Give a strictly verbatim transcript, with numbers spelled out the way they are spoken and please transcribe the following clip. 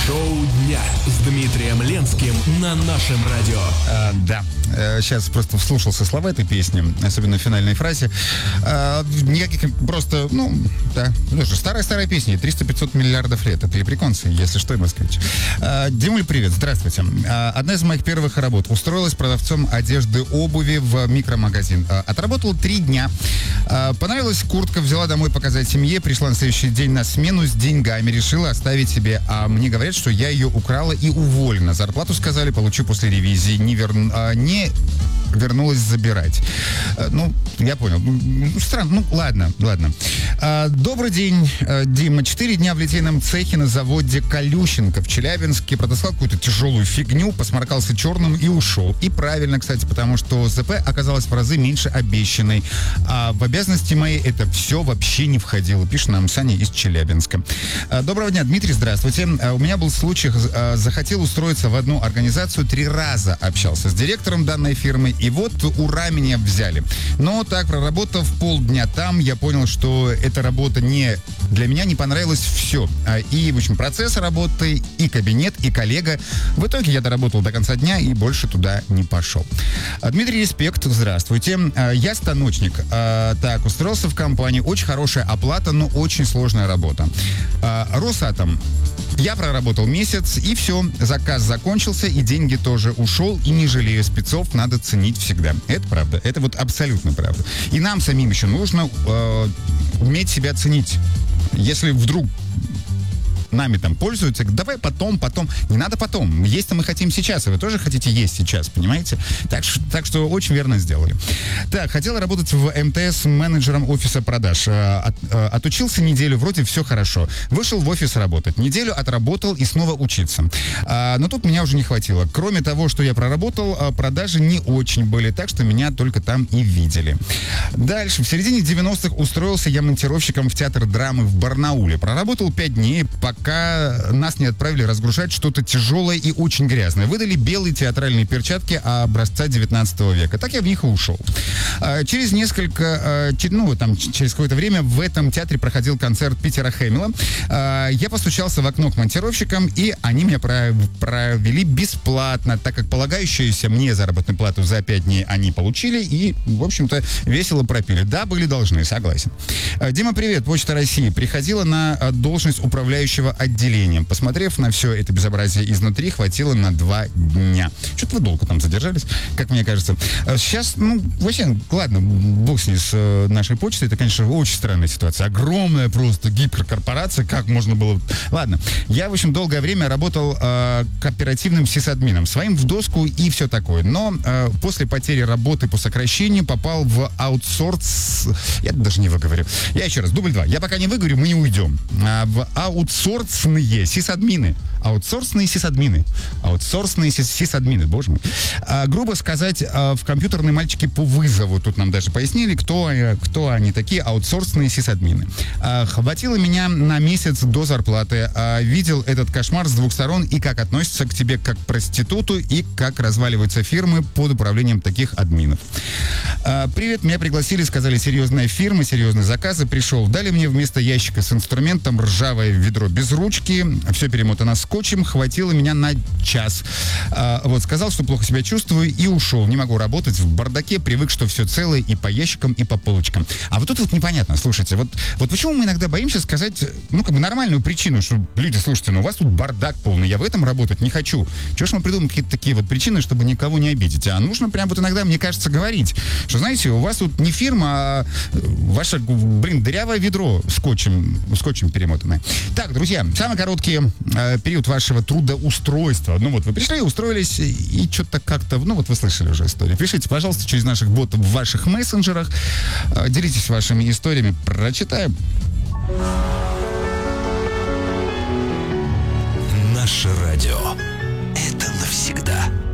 Шоу дня с Дмитрием Ленским на нашем радио. А, да, сейчас просто вслушался слова этой песни, особенно в финальной фразе. А, никаких просто, ну, да, ну же, старая-старая песня, триста-пятьсот миллиардов лет. Это лепреконцы, если что, москвич. А, Димуль, привет, здравствуйте. А, одна из моих первых работ. Устроилась продавцом одежды, обуви в микромагазин. А, отработала три дня. А, понравилась куртка, взяла домой показать семье, пришла на следующий день на смену с деньгами, решила оставить себе. А мне говорят, что я ее украла и уволена. Зарплату, сказали, получу после ревизии. Не, вер... а, не вернулась забирать. А, ну, я понял. Ну, странно. Ну, ладно, ладно. А, добрый день, Дима. Четыре дня в литейном цехе на заводе Колющенко в Челябинске. Протаскал какую-то тяжелую фигню, посморкался черным и ушел. И правильно, кстати, потому что ЗП оказалось в разы меньше обещанной. А в обязанности мои это все вообще не входило. Пишет нам Саня из Челябинска. А, доброго дня, Дмитрий, здравствуйте. А, у меня был случай, а, захотел устроиться в одну организацию, три раза общался с директором данной фирмы, и вот ура, меня взяли. Но так, проработав полдня там, я понял, что эта работа не для меня, не понравилось все. А, и, в общем, процесс работы, и кабинет, и коллега. В итоге я доработал до конца дня и больше туда не пошел. А, Дмитрий, респект, здравствуйте. А, я станочник. А, так, устроился в компанию, очень хорошая оплата, но очень сложная работа. А, Росатом. Я проработал месяц, и все, заказ закончился, и деньги тоже ушел, и не жалею спецов, надо ценить всегда. Это правда, это вот абсолютно правда. И нам самим еще нужно э, уметь себя ценить. Если вдруг нами там пользуются, давай потом, потом. Не надо потом. Есть-то мы хотим сейчас, и вы тоже хотите есть сейчас, понимаете? Так, так что очень верно сделали. Так, хотел работать в МТС менеджером офиса продаж. От, отучился неделю, вроде все хорошо. Вышел в офис работать. Неделю отработал и снова учиться. А, но тут меня уже не хватило. Кроме того, что я проработал, продажи не очень были, так что меня только там и видели. Дальше. В середине девяностых устроился я монтировщиком в театр драмы в Барнауле. Проработал пять дней, пока пока нас не отправили разгружать что-то тяжелое и очень грязное. Выдали белые театральные перчатки образца девятнадцатого века. Так я в них и ушел. А, через несколько, а, ну, там, через какое-то время в этом театре проходил концерт Питера Хэмилла. А, я постучался в окно к монтировщикам, и они меня провели бесплатно, так как полагающуюся мне заработную плату за пять дней они получили и, в общем-то, весело пропили. Да, были должны, согласен. А, Дима, привет, Почта России. Приходила на должность управляющего отделением. Посмотрев на все это безобразие изнутри, хватило на два дня. Что-то вы долго там задержались, как мне кажется. Сейчас, ну, вообще, ладно, бог с ней, с э, нашей почтой, это, конечно, очень странная ситуация. Огромная просто гиперкорпорация, как можно было... Ладно, я, в общем, долгое время работал э, кооперативным сисадмином, своим в доску и все такое. Но э, после потери работы по сокращению попал в аутсорс... Я даже не выговорю. Я еще раз, дубль два. Я пока не выговорю, мы не уйдем. А, в аутсорс Аутсорсные сисадмины. Аутсорсные сисадмины. Аутсорсные сисадмины, боже мой. А, грубо сказать, а, в компьютерные мальчики по вызову. Тут нам даже пояснили, кто, кто они такие, аутсорсные сисадмины. А, хватило меня на месяц до зарплаты. А, видел этот кошмар с двух сторон и как относятся к тебе как к проституту, и как разваливаются фирмы под управлением таких админов. А, привет, меня пригласили, сказали, серьезная фирма, серьезные заказы. Пришел, дали мне вместо ящика с инструментом ржавое ведро без ручки, все перемотано скотчем, хватило меня на час. А, вот, сказал, что плохо себя чувствую, и ушел. Не могу работать в бардаке, привык, что все целое и по ящикам, и по полочкам. А вот тут вот непонятно, слушайте, вот, вот почему мы иногда боимся сказать, ну, как бы нормальную причину, что люди, слушайте, ну, у вас тут бардак полный, я в этом работать не хочу. Чего ж мы придумаем какие-то такие вот причины, чтобы никого не обидеть? А нужно прям вот иногда, мне кажется, говорить, что, знаете, у вас тут не фирма, а ваше, блин, дырявое ведро скотчем, скотчем перемотанное. Так, друзья, самый короткий э, период вашего трудоустройства. Ну вот, вы пришли, устроились, и что-то как-то, ну вот вы слышали уже историю. Пишите, пожалуйста, через наших ботов в ваших мессенджерах. Э, делитесь вашими историями, прочитаем. Наше радио. Это навсегда.